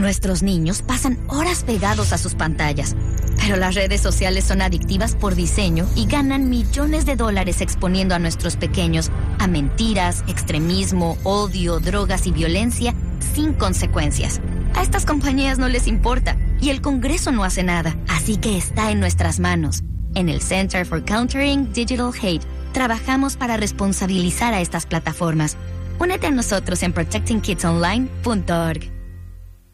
Nuestros niños pasan horas pegados a sus pantallas, pero las redes sociales son adictivas por diseño y ganan millones de dólares exponiendo a nuestros pequeños a mentiras, extremismo, odio, drogas y violencia sin consecuencias. A estas compañías no les importa y el Congreso no hace nada, así que está en nuestras manos. En el Center for Countering Digital Hate, trabajamos para responsabilizar a estas plataformas. Únete a nosotros en protectingkidsonline.org.